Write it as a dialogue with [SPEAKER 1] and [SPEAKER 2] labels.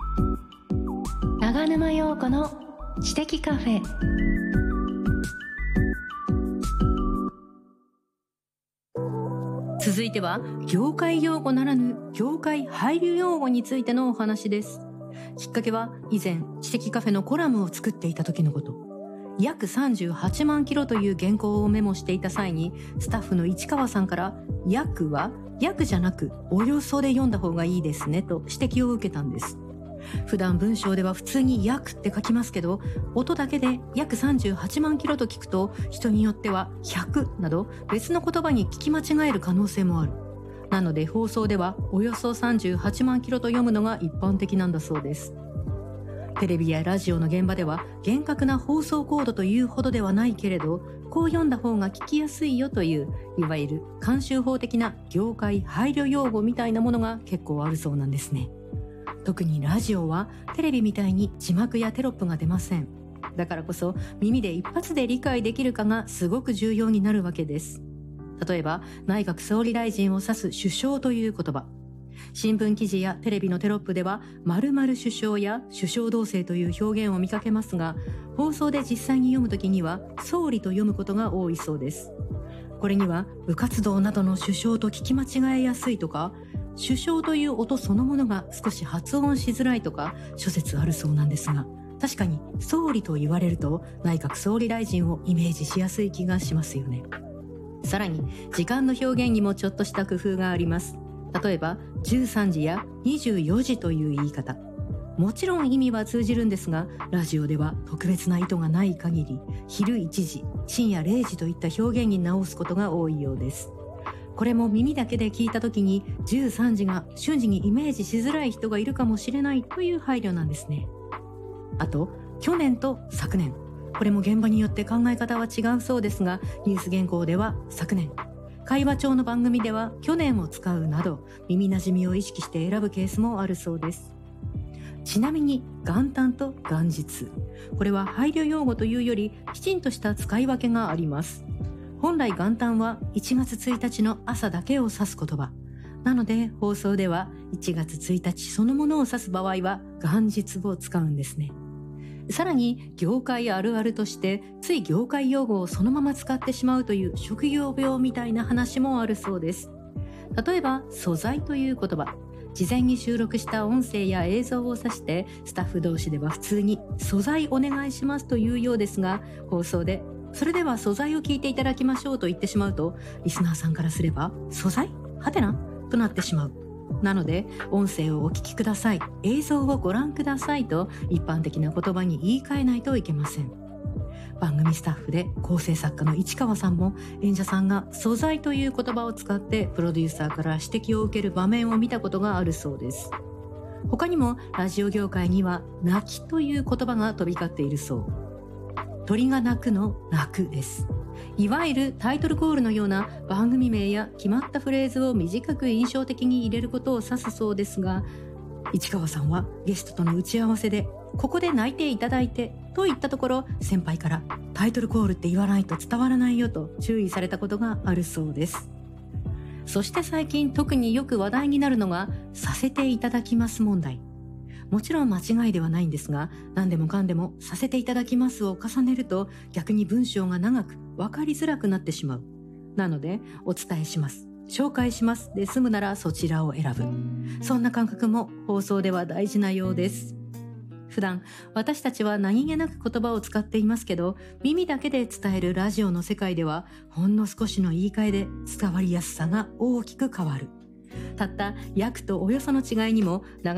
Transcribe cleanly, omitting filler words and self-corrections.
[SPEAKER 1] 長沼陽子の知的カフェ。
[SPEAKER 2] 続いては業界用語ならぬ業界配慮用語についてのお話です。きっかけは以前知的カフェのコラムを作っていた時のこと。約38万キロという原稿をメモしていた際に、スタッフの市川さんから約は約じゃなくおよそで読んだ方がいいですねと指摘を受けたんです。普段文章では普通に約って書きますけど、音だけで約38万キロと聞くと人によっては100など別の言葉に聞き間違える可能性もある。なので放送ではおよそ38万キロと読むのが一般的なんだそうです。テレビやラジオの現場では厳格な放送コードというほどではないけれど、こう読んだ方が聞きやすいよといういわゆる慣習法的な業界配慮用語みたいなものが結構あるそうなんですね。特にラジオはテレビみたいに字幕やテロップが出ません。だからこそ耳で一発で理解できるかがすごく重要になるわけです。例えば内閣総理大臣を指す首相という言葉、新聞記事やテレビのテロップでは〇〇首相や首相同姓という表現を見かけますが、放送で実際に読むときには総理と読むことが多いそうです。これには部活動などの首相と聞き間違えやすいとか、首相という音そのものが少し発音しづらいとか諸説あるそうなんですが、確かに総理と言われると内閣総理大臣をイメージしやすい気がしますよね。さらに時間の表現にもちょっとした工夫があります。例えば13時や24時という言い方、もちろん意味は通じるんですが、ラジオでは特別な意図がない限り昼1時、深夜0時といった表現に直すことが多いようです。これも耳だけで聞いた時に13時が瞬時にイメージしづらい人がいるかもしれないという配慮なんですね。あと去年と昨年、これも現場によって考え方は違うそうですが、ニュース原稿では昨年、会話帳の番組では去年を使うなど耳なじみを意識して選ぶケースもあるそうです。ちなみに元旦と元日、これは配慮用語というよりきちんとした使い分けがあります。本来元旦は1月1日の朝だけを指す言葉なので、放送では1月1日そのものを指す場合は元日を使うんですね。さらに業界あるあるとしてつい業界用語をそのまま使ってしまうという職業病みたいな話もあるそうです。例えば素材という言葉、事前に収録した音声や映像を指してスタッフ同士では普通に素材お願いしますというようですが、放送でそれでは素材を聞いていただきましょうと言ってしまうと、リスナーさんからすれば素材はてなとなってしまう。なので音声をお聞きください、映像をご覧くださいと一般的な言葉に言い換えないといけません。番組スタッフで構成作家の市川さんも演者さんが素材という言葉を使ってプロデューサーから指摘を受ける場面を見たことがあるそうです。他にもラジオ業界には泣きという言葉が飛び交っているそう。鳥が鳴くの鳴くです。いわゆるタイトルコールのような番組名や決まったフレーズを短く印象的に入れることを指すそうですが、市川さんはゲストとの打ち合わせでここで泣いていただいてと言ったところ、先輩からタイトルコールって言わないと伝わらないよと注意されたことがあるそうです。そして最近特によく話題になるのがさせていただきます問題。もちろん間違いではないんですが、何でもかんでもさせていただきますを重ねると逆に文章が長く分かりづらくなってしまう。なのでお伝えします、紹介しますで済むならそちらを選ぶ。そんな感覚も放送では大事なようです。普段私たちは何気なく言葉を使っていますけど、耳だけで伝えるラジオの世界ではほんの少しの言い換えで伝わりやすさが大きく変わる。たった約とおよその違いにも長